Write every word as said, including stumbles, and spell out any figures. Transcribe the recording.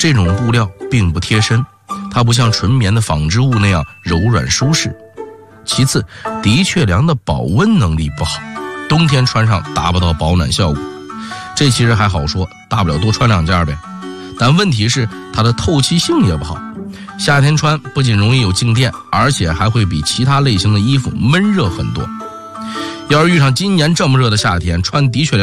这种布料并不贴身，它不像纯棉的纺织物那样柔软舒适。其次，的确良的保温能力不好，冬天穿上达不到保暖效果。这其实还好说，大不了多穿两件呗。但问题是它的透气性也不好，夏天穿不仅容易有静电，而且还会比其他类型的衣服闷热很多。要是遇上今年这么热的夏天，穿的确良